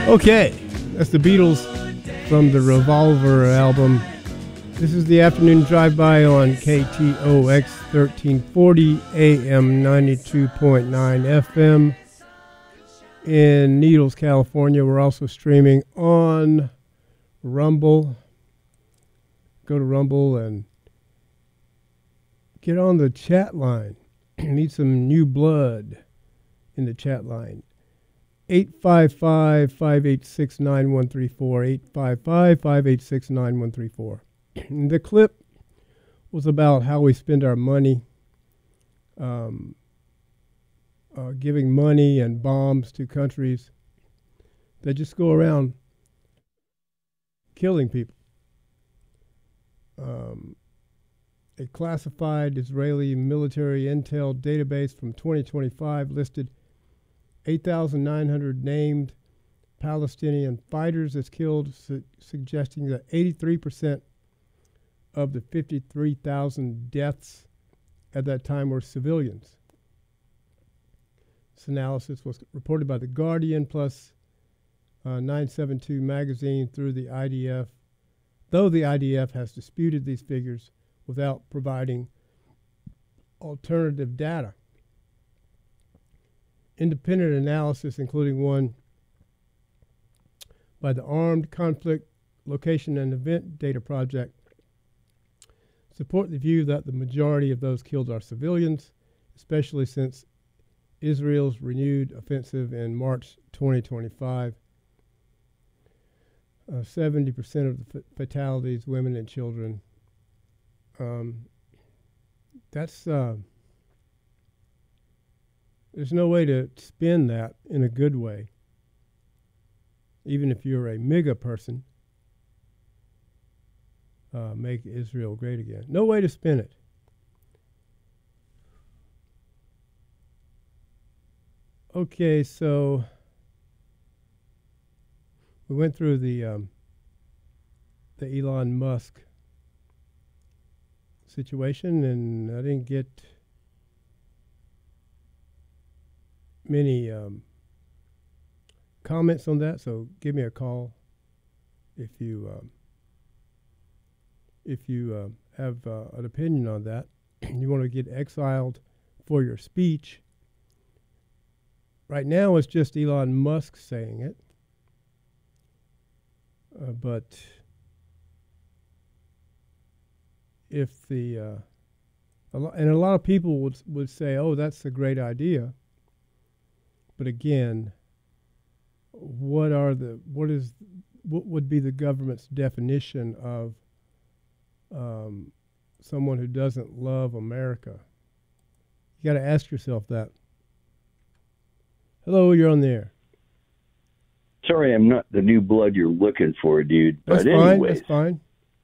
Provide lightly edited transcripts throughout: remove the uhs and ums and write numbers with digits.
Okay, that's the Beatles from the Revolver album. This is the afternoon drive-by on KTOX 1340 AM 92.9 FM in Needles, California. We're also streaming on Rumble. Go to Rumble and get on the chat line. Need some new blood in the chat line. 855-586-9134, 855-586-9134. The clip was about how we spend our money, giving money and bombs to countries that just go around killing people. A classified Israeli military intel database from 2025 listed 8,900 named Palestinian fighters as killed, suggesting that 83% of the 53,000 deaths at that time were civilians. This analysis was reported by The Guardian plus 972 magazine through the IDF, though the IDF has disputed these figures without providing alternative data. Independent analysis, including one by the Armed Conflict Location and Event Data Project, support the view that the majority of those killed are civilians, especially since Israel's renewed offensive in March 2025. 70% of the fatalities, women and children. There's no way to spin that in a good way, even if you're a MAGA person. Make Israel great again. No way to spin it. Okay, so we went through the Elon Musk situation, and I didn't get many comments on that. So give me a call if you have an opinion on that. You want to get exiled for your speech. Right now, it's just Elon Musk saying it. But if a lot of people would say, "Oh, that's a great idea," but again, what would be the government's definition of someone who doesn't love America? You got to ask yourself that. Hello, you're on the air. Sorry, I'm not the new blood you're looking for, dude. That's but fine. anyways. That's fine.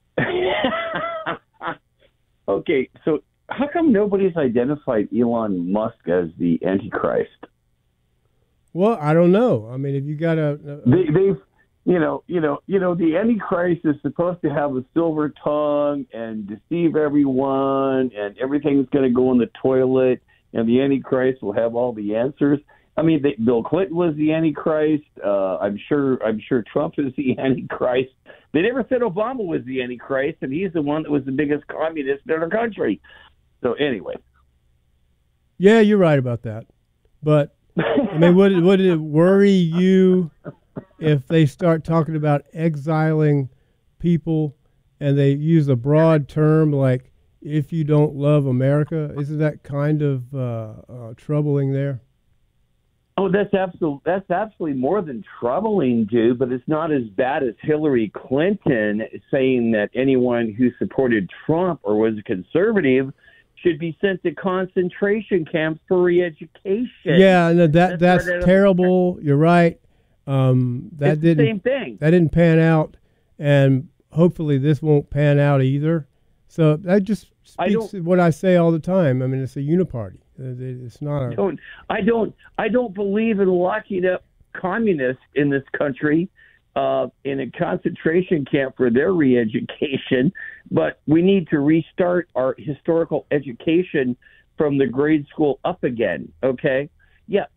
Okay, so how come nobody's identified Elon Musk as the Antichrist? Well, I don't know. I mean, if you got they've the Antichrist is supposed to have a silver tongue and deceive everyone, and everything's going to go in the toilet, and the Antichrist will have all the answers. I mean, Bill Clinton was the Antichrist. I'm sure Trump is the Antichrist. They never said Obama was the Antichrist, and he's the one that was the biggest communist in our country. So anyway. Yeah, you're right about that. But, I mean, would it worry you if they start talking about exiling people and they use a broad term like, if you don't love America? Isn't that kind of troubling there? Oh, that's absolutely more than troubling, dude, but it's not as bad as Hillary Clinton saying that anyone who supported Trump or was a conservative should be sent to concentration camps for re-education. Yeah, no, that's terrible. You're right. It's the same thing. That didn't pan out, and hopefully this won't pan out either. So that just speaks to what I say all the time. I mean, it's a uniparty. It's not a... I don't believe in locking up communists in this country in a concentration camp for their re-education, but we need to restart our historical education from the grade school up again, okay? Yeah,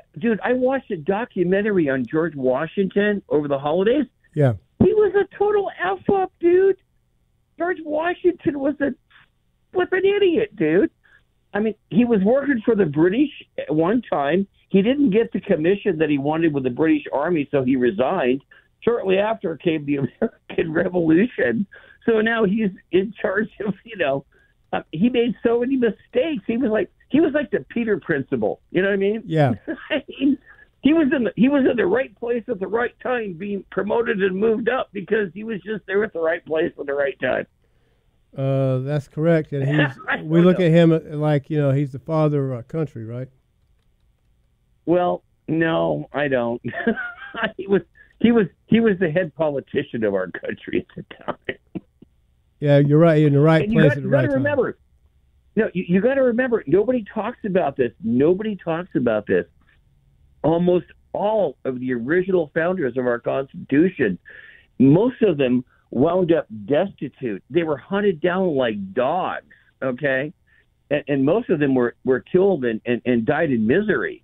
dude, I watched a documentary on George Washington over the holidays. Yeah. He was a total F-up, dude. George Washington was a flippin' idiot, dude. I mean, he was working for the British at one time. He didn't get the commission that he wanted with the British Army, so he resigned. Shortly after came the American Revolution. So now he's in charge of, he made so many mistakes. He was like the Peter Principle. You know what I mean? Yeah. I mean, he was in the right place at the right time, being promoted and moved up because he was just there at the right place at the right time. That's correct. And we look at him like, he's the father of our country, right? Well, no, I don't. He was the head politician of our country at the time. Yeah, you're right. In the right place at the right time. You got to remember, nobody talks about this. Nobody talks about this. Almost all of the original founders of our Constitution, most of them wound up destitute. They were hunted down like dogs, okay? And most of them were killed and died in misery,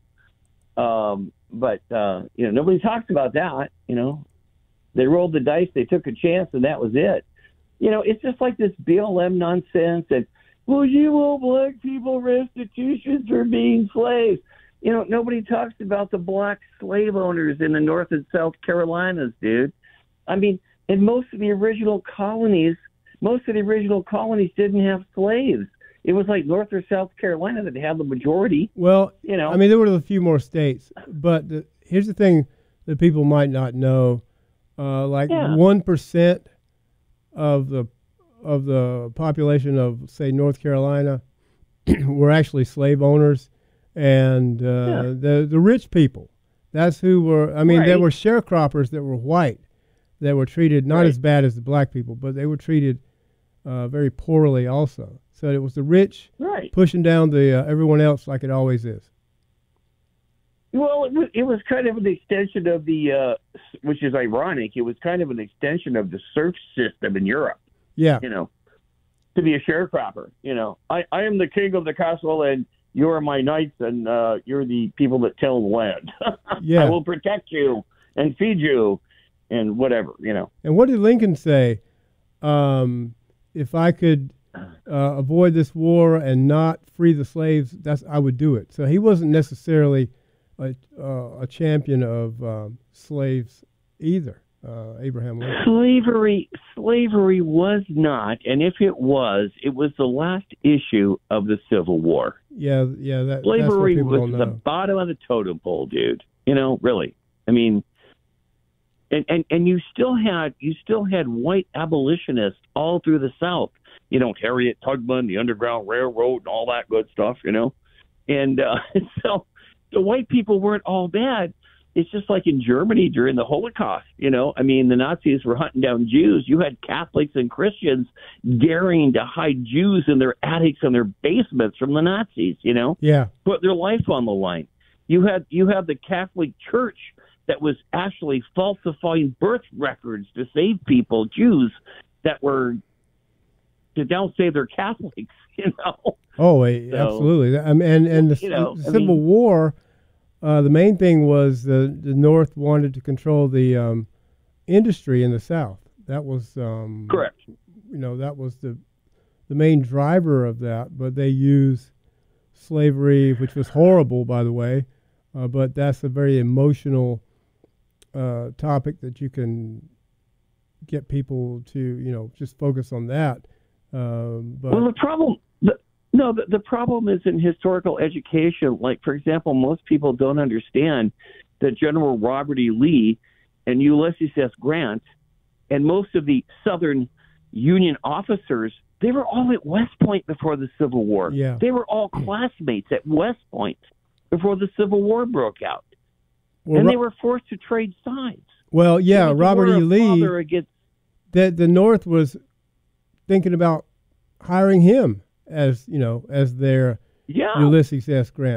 But nobody talks about that, They rolled the dice, they took a chance, and that was it. It's just like this BLM nonsense and, well, you owe black people restitution for being slaves. Nobody talks about the black slave owners in the North and South Carolinas, dude. I mean, in most of the original colonies didn't have slaves. It was like North or South Carolina that had the majority. Well, I mean, there were a few more states, but here's the thing that people might not know: 1% of the population of, say, North Carolina were actually slave owners, and the rich people. That's who were. I mean, there were sharecroppers that were white that were treated not as bad as the black people, but they were treated very poorly also. So it was the rich pushing down the everyone else like it always is. Well, it was kind of an extension of the, which is ironic, it was kind of an extension of the serf system in Europe. Yeah. To be a sharecropper. I am the king of the castle and you are my knights and you're the people that till the land. Yeah. I will protect you and feed you and whatever, And what did Lincoln say? If I could avoid this war and not free the slaves, I would do it. So he wasn't necessarily a champion of slaves either, Abraham Lincoln. Slavery was not, and if it was the last issue of the Civil War. Yeah. Slavery that's what was the bottom of the totem pole, dude. Really. I mean, and you still had white abolitionists all through the South. Harriet Tubman, the Underground Railroad, and all that good stuff. And so the white people weren't all bad. It's just like in Germany during the Holocaust. I mean, the Nazis were hunting down Jews. You had Catholics and Christians daring to hide Jews in their attics and their basements from the Nazis. Yeah, put their life on the line. You had the Catholic Church that was actually falsifying birth records to save people, Jews that were to now say they're Catholics. Oh, absolutely. And the Civil War. The main thing was the North wanted to control the industry in the South. That was correct. That was the main driver of that. But they used slavery, which was horrible, by the way. But that's a very emotional topic that you can get people to just focus on that. But well, the problem is in historical education. Like, for example, most people don't understand that General Robert E. Lee and Ulysses S. Grant and most of the Southern Union officers, they were all at West Point before the Civil War. Yeah. They were all classmates at West Point before the Civil War broke out. Well, and they were forced to trade sides. Well, yeah, Robert E. Lee, the North was thinking about hiring him as their Ulysses S. Grant.